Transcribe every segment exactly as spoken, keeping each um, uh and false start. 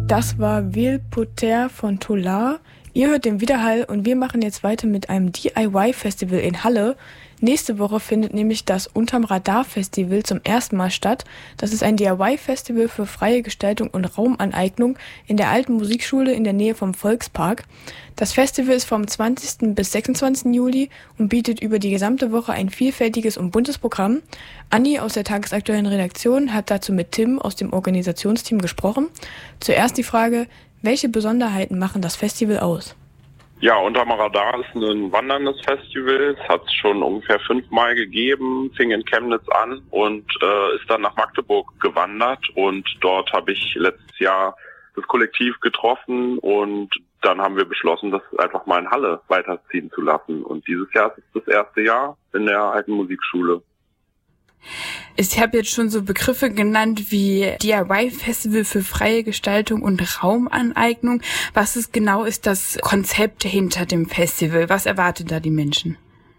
Das war Ville Potter von Tolar. Ihr hört den Widerhall und wir machen jetzt weiter mit einem D I Y-Festival in Halle. Nächste Woche findet nämlich das Unterm Radar Festival zum ersten Mal statt. Das ist ein D I Y-Festival für freie Gestaltung und Raumaneignung in der alten Musikschule in der Nähe vom Volkspark. Das Festival ist vom zwanzigsten bis sechsundzwanzigsten Juli und bietet über die gesamte Woche ein vielfältiges und buntes Programm. Anni aus der tagesaktuellen Redaktion hat dazu mit Tim aus dem Organisationsteam gesprochen. Zuerst die Frage, welche Besonderheiten machen das Festival aus? Ja, Unterm Radar ist ein wanderndes Festival. Es hat es schon ungefähr fünfmal gegeben, fing in Chemnitz an und äh, ist dann nach Magdeburg gewandert. Und dort habe ich letztes Jahr das Kollektiv getroffen und dann haben wir beschlossen, das einfach mal in Halle weiterziehen zu lassen. Und dieses Jahr ist das erste Jahr in der alten Musikschule. Ich habe jetzt schon so Begriffe genannt wie D I Y-Festival für freie Gestaltung und Raumaneignung. Was ist genau ist das Konzept hinter dem Festival? Was erwarten da die Menschen?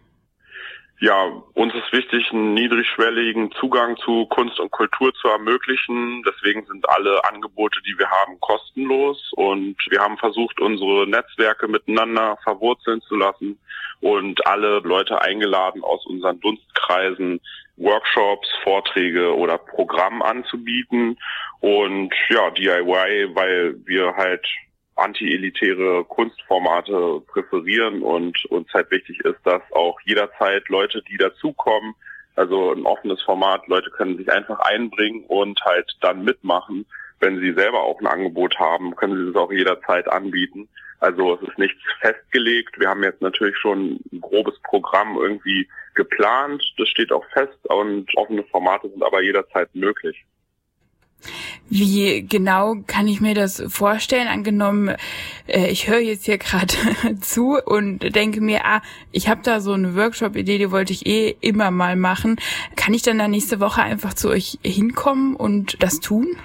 Ja, uns ist wichtig, einen niedrigschwelligen Zugang zu Kunst und Kultur zu ermöglichen. Deswegen sind alle Angebote, die wir haben, kostenlos. Und wir haben versucht, unsere Netzwerke miteinander verwurzeln zu lassen und alle Leute eingeladen aus unseren Dunstkreisen, Workshops, Vorträge oder Programm anzubieten. Und ja, D I Y, weil wir halt anti-elitäre Kunstformate präferieren und uns halt wichtig ist, dass auch jederzeit Leute, die dazukommen, also ein offenes Format, Leute können sich einfach einbringen und halt dann mitmachen. Wenn sie selber auch ein Angebot haben, können sie es auch jederzeit anbieten. Also es ist nichts festgelegt. Wir haben jetzt natürlich schon ein grobes Programm irgendwie geplant. Das steht auch fest und offene Formate sind aber jederzeit möglich. Wie genau kann ich mir das vorstellen? Angenommen, äh, ich höre jetzt hier gerade zu und denke mir, ah, ich habe da so eine Workshop-Idee, die wollte ich eh immer mal machen. Kann ich dann da nächste Woche einfach zu euch hinkommen und das tun?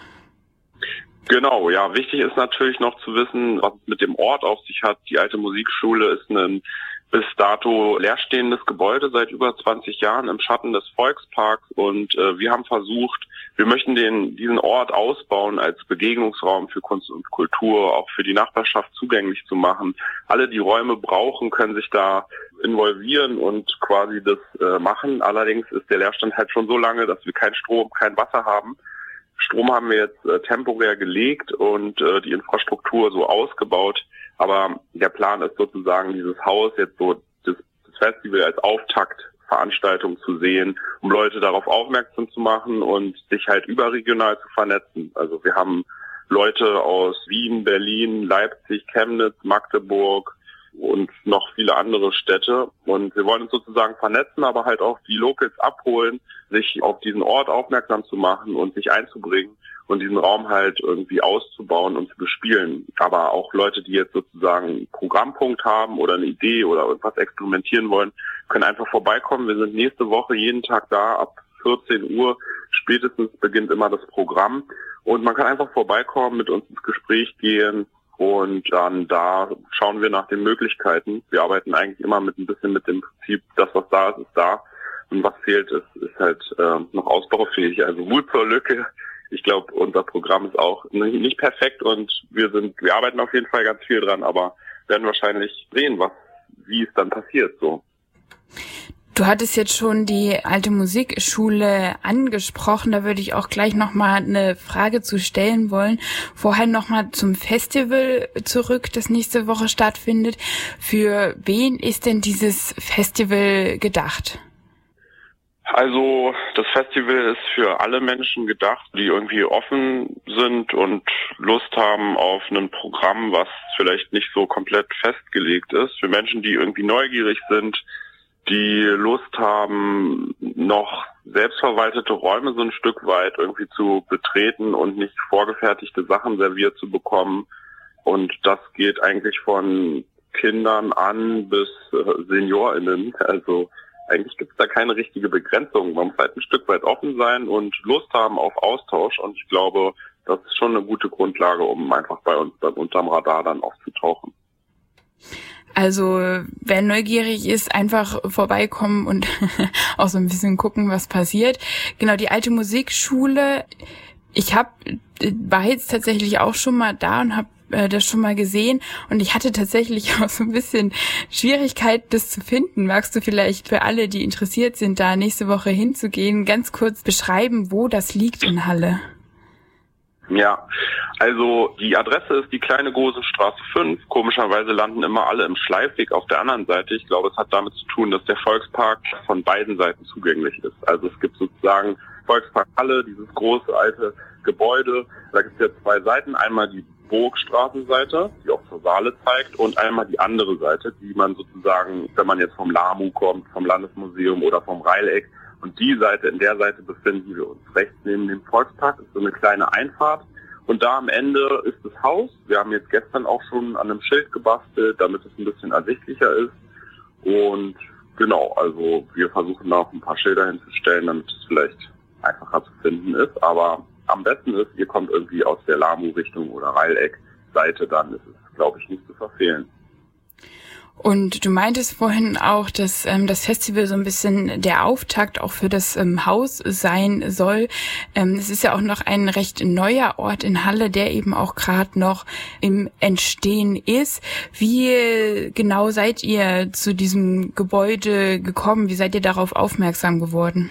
Genau, ja. Wichtig ist natürlich noch zu wissen, was es mit dem Ort auf sich hat. Die alte Musikschule ist ein bis dato leerstehendes Gebäude seit über zwanzig Jahren im Schatten des Volksparks und äh, wir haben versucht, wir möchten den diesen Ort ausbauen als Begegnungsraum für Kunst und Kultur, auch für die Nachbarschaft zugänglich zu machen. Alle, die Räume brauchen, können sich da involvieren und quasi das äh, machen. Allerdings ist der Leerstand halt schon so lange, dass wir kein Strom, kein Wasser haben. Strom haben wir jetzt äh, temporär gelegt und äh, die Infrastruktur so ausgebaut. Aber der Plan ist sozusagen, dieses Haus jetzt so das, das Festival als Auftaktveranstaltung zu sehen, um Leute darauf aufmerksam zu machen und sich halt überregional zu vernetzen. Also wir haben Leute aus Wien, Berlin, Leipzig, Chemnitz, Magdeburg und noch viele andere Städte. Und wir wollen uns sozusagen vernetzen, aber halt auch die Locals abholen, sich auf diesen Ort aufmerksam zu machen und sich einzubringen und diesen Raum halt irgendwie auszubauen und zu bespielen. Aber auch Leute, die jetzt sozusagen einen Programmpunkt haben oder eine Idee oder irgendwas experimentieren wollen, können einfach vorbeikommen. Wir sind nächste Woche jeden Tag da, ab vierzehn Uhr spätestens beginnt immer das Programm. Und man kann einfach vorbeikommen, mit uns ins Gespräch gehen und dann da schauen wir nach den Möglichkeiten. Wir arbeiten eigentlich immer mit ein bisschen mit dem Prinzip, das was da ist, ist da. Und was fehlt, ist, ist halt äh, noch ausbaufähig. Also Mut zur Lücke. Ich glaube, unser Programm ist auch nicht perfekt und wir sind, wir arbeiten auf jeden Fall ganz viel dran, aber werden wahrscheinlich sehen, was, wie es dann passiert, so. Du hattest jetzt schon die alte Musikschule angesprochen, da würde ich auch gleich nochmal eine Frage zu stellen wollen. Vorher nochmal zum Festival zurück, das nächste Woche stattfindet. Für wen ist denn dieses Festival gedacht? Also das Festival ist für alle Menschen gedacht, die irgendwie offen sind und Lust haben auf ein Programm, was vielleicht nicht so komplett festgelegt ist. Für Menschen, die irgendwie neugierig sind, die Lust haben, noch selbstverwaltete Räume so ein Stück weit irgendwie zu betreten und nicht vorgefertigte Sachen serviert zu bekommen. Und das geht eigentlich von Kindern an bis SeniorInnen. Also eigentlich gibt es da keine richtige Begrenzung. Man muss halt ein Stück weit offen sein und Lust haben auf Austausch. Und ich glaube, das ist schon eine gute Grundlage, um einfach bei uns beim Unterm Radar dann aufzutauchen. Also wer neugierig ist, einfach vorbeikommen und auch so ein bisschen gucken, was passiert. Genau, die alte Musikschule Ich hab, war jetzt tatsächlich auch schon mal da und habe äh, das schon mal gesehen und ich hatte tatsächlich auch so ein bisschen Schwierigkeit, das zu finden. Magst du vielleicht für alle, die interessiert sind, da nächste Woche hinzugehen, ganz kurz beschreiben, wo das liegt in Halle? Ja, also die Adresse ist die Kleine Gosenstraße fünf. Komischerweise landen immer alle im Schleifweg auf der anderen Seite. Ich glaube, es hat damit zu tun, dass der Volkspark von beiden Seiten zugänglich ist. Also es gibt sozusagen Volkspark Halle, dieses große alte Gebäude. Da gibt es ja zwei Seiten. Einmal die Burgstraßenseite, die auch zur Saale zeigt, und einmal die andere Seite, die man sozusagen, wenn man jetzt vom LAMU kommt, vom Landesmuseum oder vom Reileck, und die Seite, in der Seite befinden wir uns. Rechts neben dem Volkspark ist so eine kleine Einfahrt. Und da am Ende ist das Haus. Wir haben jetzt gestern auch schon an einem Schild gebastelt, damit es ein bisschen ersichtlicher ist. Und genau, also wir versuchen da auch ein paar Schilder hinzustellen, damit es vielleicht einfacher zu finden ist. Aber am besten ist, ihr kommt irgendwie aus der LAMU-Richtung oder Reileck-Seite, dann ist es, glaube ich, nicht zu verfehlen. Und du meintest vorhin auch, dass ähm, das Festival so ein bisschen der Auftakt auch für das ähm, Haus sein soll. Ähm, es ist ja auch noch ein recht neuer Ort in Halle, der eben auch gerade noch im Entstehen ist. Wie genau seid ihr zu diesem Gebäude gekommen? Wie seid ihr darauf aufmerksam geworden?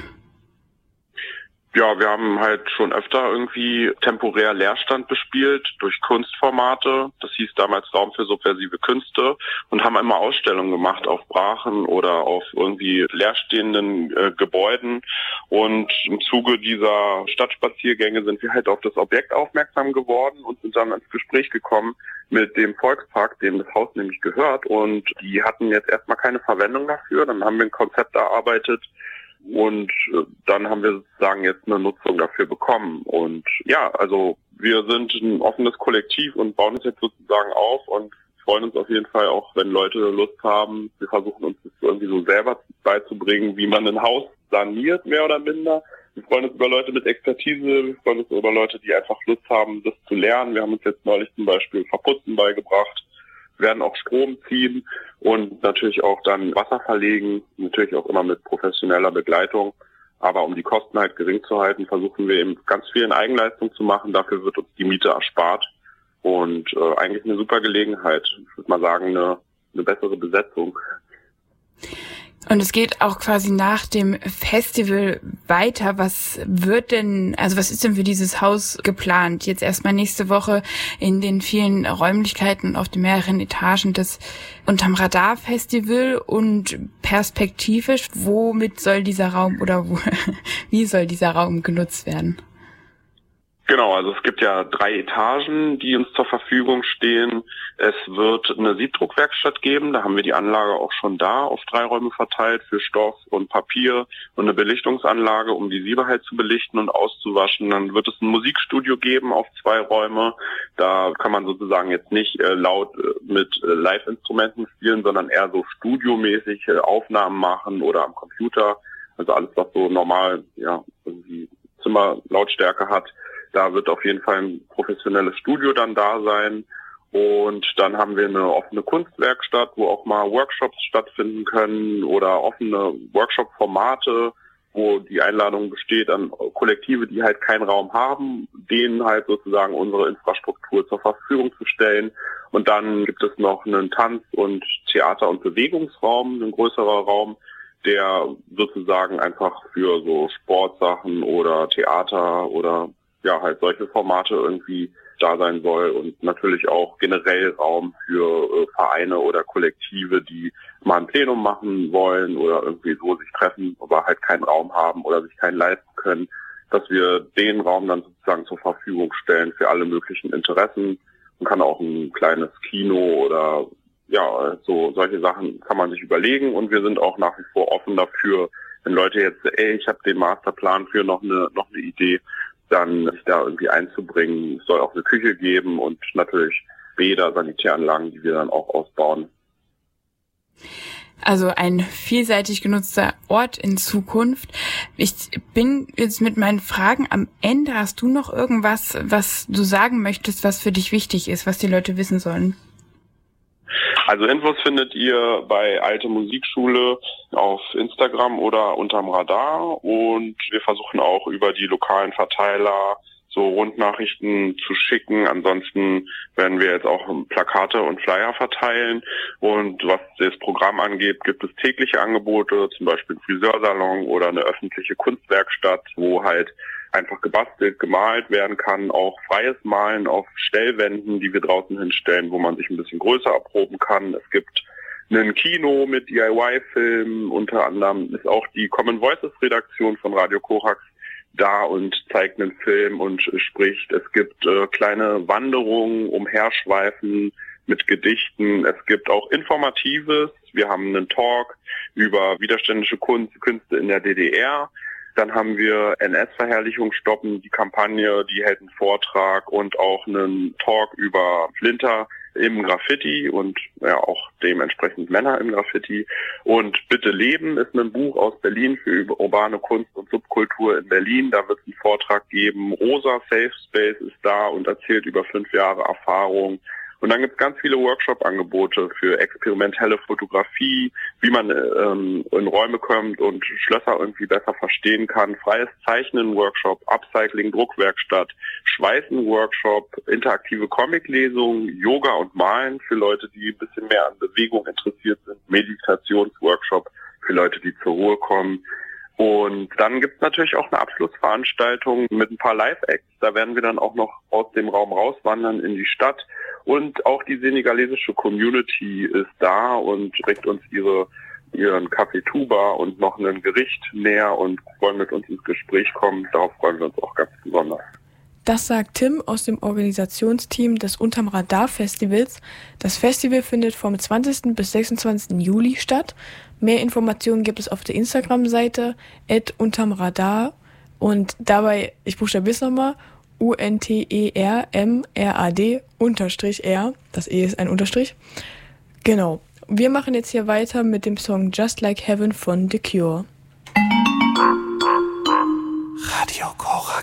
Ja, wir haben halt schon öfter irgendwie temporär Leerstand bespielt durch Kunstformate. Das hieß damals Raum für subversive Künste, und haben immer Ausstellungen gemacht auf Brachen oder auf irgendwie leerstehenden äh, Gebäuden. Und im Zuge dieser Stadtspaziergänge sind wir halt auf das Objekt aufmerksam geworden und sind dann ins Gespräch gekommen mit dem Volkspark, dem das Haus nämlich gehört. Und die hatten jetzt erstmal keine Verwendung dafür. Dann haben wir ein Konzept erarbeitet. Und dann haben wir sozusagen jetzt eine Nutzung dafür bekommen. Und ja, also wir sind ein offenes Kollektiv und bauen uns jetzt sozusagen auf und freuen uns auf jeden Fall auch, wenn Leute Lust haben. Wir versuchen uns das irgendwie so selber beizubringen, wie man ein Haus saniert, mehr oder minder. Wir freuen uns über Leute mit Expertise, wir freuen uns über Leute, die einfach Lust haben, das zu lernen. Wir haben uns jetzt neulich zum Beispiel Verputzen beigebracht, werden auch Strom ziehen und natürlich auch dann Wasser verlegen, natürlich auch immer mit professioneller Begleitung. Aber um die Kosten halt gering zu halten, versuchen wir eben ganz viel in Eigenleistung zu machen. Dafür wird uns die Miete erspart und äh, eigentlich eine super Gelegenheit. Ich würde mal sagen, eine, eine bessere Besetzung. Und es geht auch quasi nach dem Festival weiter. Was wird denn, also was ist denn für dieses Haus geplant? Jetzt erstmal nächste Woche in den vielen Räumlichkeiten auf den mehreren Etagen des Unterm Radar Festival, und perspektivisch, womit soll dieser Raum oder wo, wie soll dieser Raum genutzt werden? Genau, also es gibt ja drei Etagen, die uns zur Verfügung stehen. Es wird eine Siebdruckwerkstatt geben, da haben wir die Anlage auch schon da, auf drei Räume verteilt für Stoff und Papier, und eine Belichtungsanlage, um die Siebe halt zu belichten und auszuwaschen. Dann wird es ein Musikstudio geben auf zwei Räume. Da kann man sozusagen jetzt nicht äh, laut äh, mit äh, Live-Instrumenten spielen, sondern eher so studiomäßig äh, Aufnahmen machen oder am Computer. Also alles, was so normal, ja, irgendwie Zimmerlautstärke hat. Da wird auf jeden Fall ein professionelles Studio dann da sein. Und dann haben wir eine offene Kunstwerkstatt, wo auch mal Workshops stattfinden können oder offene Workshop-Formate, wo die Einladung besteht an Kollektive, die halt keinen Raum haben, denen halt sozusagen unsere Infrastruktur zur Verfügung zu stellen. Und dann gibt es noch einen Tanz- und Theater- und Bewegungsraum, ein größerer Raum, der sozusagen einfach für so Sportsachen oder Theater oder ja halt solche Formate irgendwie da sein soll, und natürlich auch generell Raum für äh, Vereine oder Kollektive, die mal ein Plenum machen wollen oder irgendwie so sich treffen, aber halt keinen Raum haben oder sich keinen leisten können, dass wir den Raum dann sozusagen zur Verfügung stellen für alle möglichen Interessen. Man kann auch ein kleines Kino oder ja, so solche Sachen kann man sich überlegen, und wir sind auch nach wie vor offen dafür, wenn Leute jetzt, ey, ich habe den Masterplan für noch eine noch eine Idee, dann sich da irgendwie einzubringen. Es soll auch eine Küche geben und natürlich Bäder, Sanitäranlagen, die wir dann auch ausbauen. Also ein vielseitig genutzter Ort in Zukunft. Ich bin jetzt mit meinen Fragen am Ende. Hast du noch irgendwas, was du sagen möchtest, was für dich wichtig ist, was die Leute wissen sollen? Also Infos findet ihr bei Alte Musikschule auf Instagram oder unterm Radar, und wir versuchen auch über die lokalen Verteiler so Rundnachrichten zu schicken. Ansonsten werden wir jetzt auch Plakate und Flyer verteilen. Und was das Programm angeht, gibt es tägliche Angebote, zum Beispiel einen Friseursalon oder eine öffentliche Kunstwerkstatt, wo halt einfach gebastelt, gemalt werden kann, auch freies Malen auf Stellwänden, die wir draußen hinstellen, wo man sich ein bisschen größer erproben kann. Es gibt ein Kino mit D I Y-Filmen, unter anderem ist auch die Common Voices-Redaktion von Radio Korax da und zeigt einen Film und spricht. Es gibt äh, kleine Wanderungen, Umherschweifen mit Gedichten. Es gibt auch Informatives. Wir haben einen Talk über widerständische Kunst, Künste in der D D R. Dann haben wir N S-Verherrlichung stoppen, die Kampagne, die hält einen Vortrag und auch einen Talk über Flinter im Graffiti und ja auch dementsprechend Männer im Graffiti. Und Bitte Leben ist ein Buch aus Berlin für urbane Kunst und Subkultur in Berlin. Da wird es einen Vortrag geben. Rosa Safe Space ist da und erzählt über fünf Jahre Erfahrung. Und dann gibt es ganz viele Workshop-Angebote für experimentelle Fotografie, wie man ähm, in Räume kommt und Schlösser irgendwie besser verstehen kann. Freies Zeichnen-Workshop, Upcycling-Druckwerkstatt, Schweißen-Workshop, interaktive Comic-Lesung, Yoga und Malen für Leute, die ein bisschen mehr an Bewegung interessiert sind, Meditations-Workshop für Leute, die zur Ruhe kommen. Und dann gibt's natürlich auch eine Abschlussveranstaltung mit ein paar Live-Acts. Da werden wir dann auch noch aus dem Raum rauswandern in die Stadt. Und auch die senegalesische Community ist da und bringt uns ihre ihren Kaffee Tuba und noch ein Gericht näher und wollen mit uns ins Gespräch kommen. Darauf freuen wir uns auch ganz besonders. Das sagt Tim aus dem Organisationsteam des Unterm Radar Festivals. Das Festival findet vom zwanzigsten bis sechsundzwanzigsten Juli statt. Mehr Informationen gibt es auf der Instagram-Seite at unterm Radar und dabei, ich buchstabiere es nochmal, U N T E R M R A D unterstrich R. Das E ist ein Unterstrich. Genau. Wir machen jetzt hier weiter mit dem Song Just Like Heaven von The Cure. Radio Korax.